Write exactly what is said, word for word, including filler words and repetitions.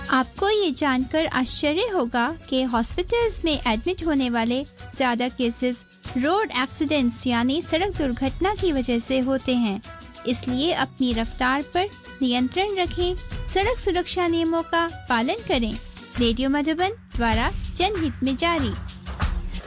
आपको ये जानकर आश्चर्य होगा कि हॉस्पिटल्स में एडमिट होने वाले ज्यादा केसेस रोड एक्सीडेंट्स यानी सड़क दुर्घटना की वजह से होते हैं। इसलिए अपनी रफ्तार पर नियंत्रण रखें, सड़क सुरक्षा नियमों का पालन करें। रेडियो मधुबन द्वारा जनहित में जारी।